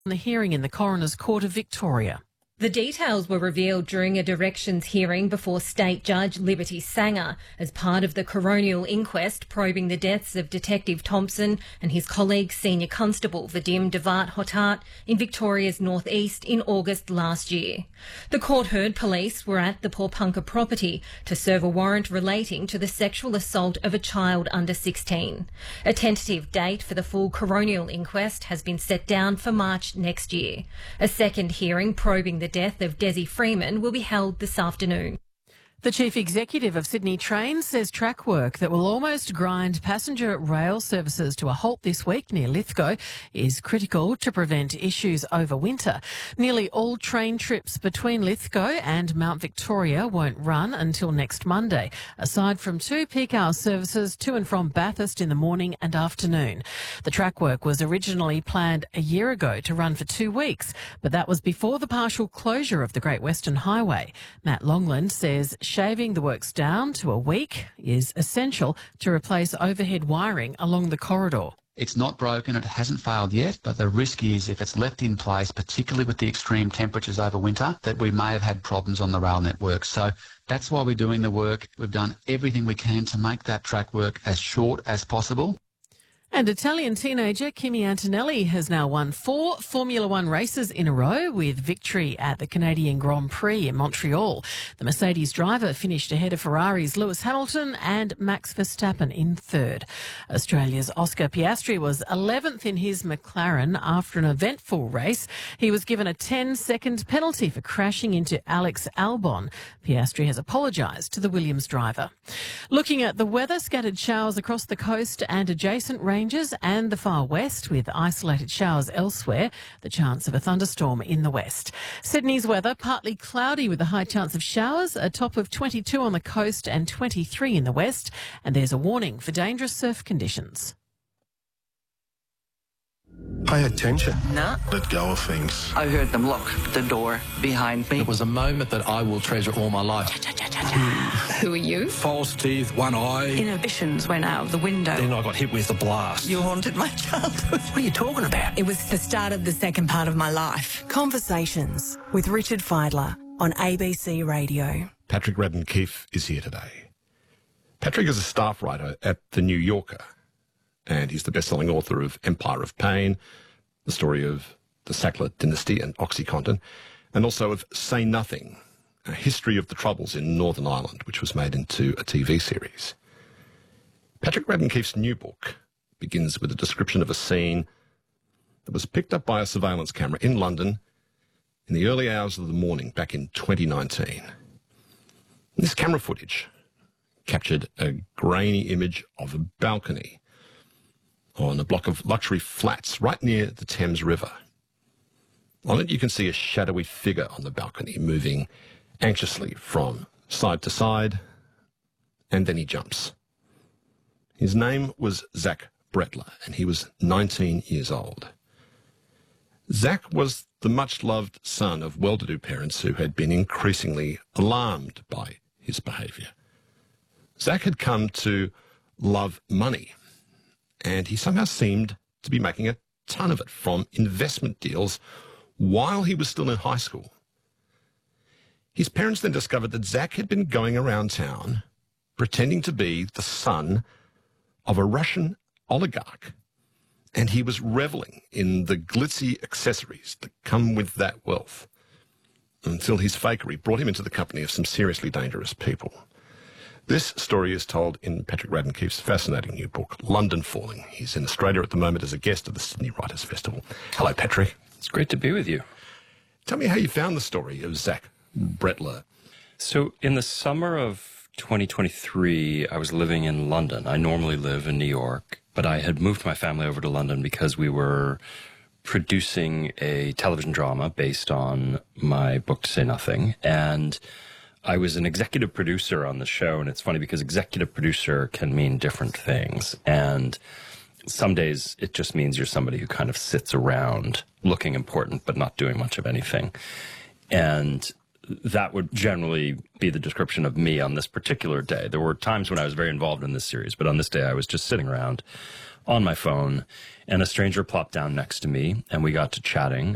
The hearing in the Coroner's Court of Victoria. The details were revealed during a directions hearing before State Judge Liberty Sanger as part of the coronial inquest probing the deaths of Detective Thompson and his colleague Senior Constable Vadim Devat-Hotat in Victoria's northeast in August last year. The court heard police were at the Pawnpukka property to serve a warrant relating to the sexual assault of a child under 16. A tentative date for the full coronial inquest has been set down for March next year. A second hearing probing the death of Desi Freeman will be held this afternoon. The Chief Executive of Sydney Trains says track work that will almost grind passenger rail services to a halt this week near Lithgow is critical to prevent issues over winter. Nearly all train trips between Lithgow and Mount Victoria won't run until next Monday, aside from 2 peak hour services to and from Bathurst in the morning and afternoon. The track work was originally planned a year ago to run for 2 weeks, but that was before the partial closure of the Great Western Highway. Matt Longland says shaving the works down to a week is essential to replace overhead wiring along the corridor. It's not broken, it hasn't failed yet, but the risk is if it's left in place, particularly with the extreme temperatures over winter, that we may have had problems on the rail network. So that's why we're doing the work. We've done everything we can to make that track work as short as possible. And Italian teenager Kimi Antonelli has now won 4 Formula One races in a row with victory at the Canadian Grand Prix in Montreal. The Mercedes driver finished ahead of Ferrari's Lewis Hamilton and Max Verstappen in third. Australia's Oscar Piastri was 11th in his McLaren after an eventful race. He was given a 10-second penalty for crashing into Alex Albon. Piastri has apologised to the Williams driver. Looking at the weather, scattered showers across the coast and adjacent ranges and the far west with isolated showers elsewhere, the chance of a thunderstorm in the west. Sydney's weather, partly cloudy with a high chance of showers, a top of 22 on the coast and 23 in the west, and there's a warning for dangerous surf conditions. Pay attention. Nah. Let go of things. I heard them lock the door behind me. It was a moment that I will treasure all my life. Who are you? False teeth, one eye. Inhibitions went out of the window. Then I got hit with a blast. You haunted my childhood. What are you talking about? It was the start of the second part of my life. Conversations with Richard Fidler on ABC Radio. Patrick Radden-Keefe is here today. Patrick is a staff writer at The New Yorker, and he's the best-selling author of Empire of Pain, the story of the Sackler dynasty and OxyContin, and also of Say Nothing, a history of the Troubles in Northern Ireland, which was made into a TV series. Patrick Radden-Keefe's new book begins with a description of a scene that was picked up by a surveillance camera in London in the early hours of the morning back in 2019. This camera footage captured a grainy image of a balcony on a block of luxury flats right near the Thames River. On it you can see a shadowy figure on the balcony moving anxiously from side to side, and then he jumps. His name was Zach Bretler, and he was 19 years old. Zach was the much-loved son of well-to-do parents who had been increasingly alarmed by his behaviour. Zach had come to love money, and he somehow seemed to be making a ton of it from investment deals while he was still in high school. His parents then discovered that Zach had been going around town pretending to be the son of a Russian oligarch, and he was revelling in the glitzy accessories that come with that wealth until his fakery brought him into the company of some seriously dangerous people. This story is told in Patrick Radden-Keefe's fascinating new book, London Falling. He's in Australia at the moment as a guest at the Sydney Writers' Festival. Hello, Patrick. It's great to be with you. Tell me how you found the story of Zach Bretler. So in the summer of 2023, I was living in London. I normally live in New York, but I had moved my family over to London because we were producing a television drama based on my book, Say Nothing, and I was an executive producer on the show, and it's funny because executive producer can mean different things. And some days it just means you're somebody who kind of sits around looking important but not doing much of anything. And that would generally be the description of me on this particular day. There were times when I was very involved in this series, but on this day I was just sitting around on my phone, and a stranger plopped down next to me, and we got to chatting.